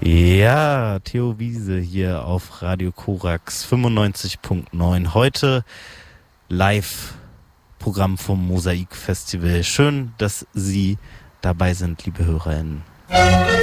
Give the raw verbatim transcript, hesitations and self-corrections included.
Ja, Theo Wiese hier auf Radio Korax fünfundneunzig Komma neun. Heute Live-Programm vom Mosaik Festival. Schön, dass Sie dabei sind, liebe HörerInnen.